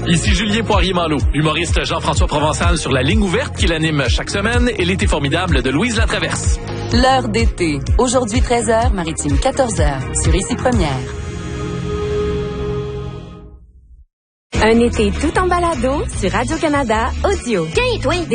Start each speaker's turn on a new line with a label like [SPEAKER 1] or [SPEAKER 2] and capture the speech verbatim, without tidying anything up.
[SPEAKER 1] Ici Julien Poirier-Malo, l'humoriste Jean-François Provençal sur la ligne ouverte qu'il anime chaque semaine et l'été formidable de Louise Latraverse.
[SPEAKER 2] L'heure d'été. Aujourd'hui treize heures, Maritime quatorze heures, sur Ici Première.
[SPEAKER 3] Un été tout en balado sur Radio-Canada Audio.
[SPEAKER 4] Tiens, toi,